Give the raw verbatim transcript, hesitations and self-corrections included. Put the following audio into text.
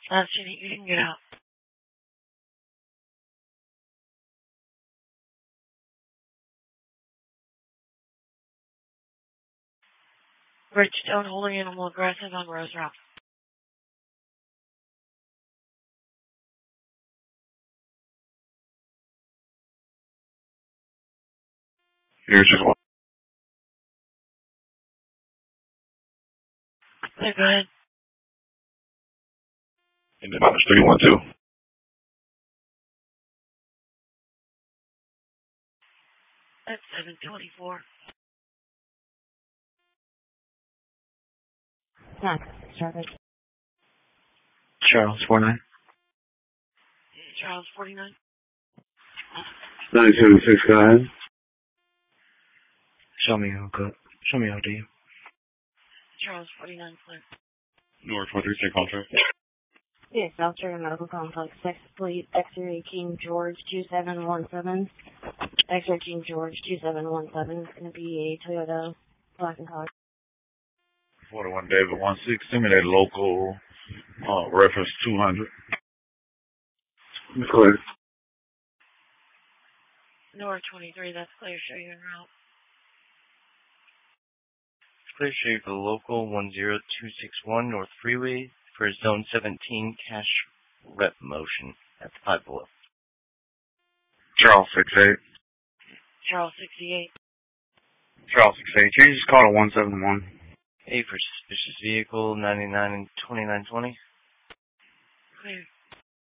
That's it. You can get out. Rich, don't hold an animal aggressive on Rose Rock. Here's just one. Yeah, go ahead. And then minus three one two. That's seven twenty-four. Huh. Traffic. Charles, four nine. Charles, forty-nine. nine seven six, go ahead. Show me who good. Show me how do you. Charles, forty-nine, clear. North four three six contract. Yeah, South Trigger Medical Complex, Texas Fleet, X-ray King George two seven one seven. X-ray King George two seven one seven. It's going to be a Toyota Black and Color. forty-one David one six. Send me that local uh, reference two hundred. Clear. North twenty-three, that's clear. Show you en route. Clear show you for the local one zero two six one North Freeway for zone seventeen cash rep motion at the five below. Charles six eight. Charles, sixty-eight. Charles, six eight. Can you just call it one seven one? A for suspicious vehicle ninety-nine and twenty-nine twenty. Clear.